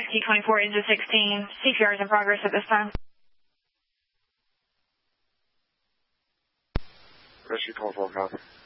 Rescue 24, engine 16. CPR is in progress at this time. Rescue 24, copy.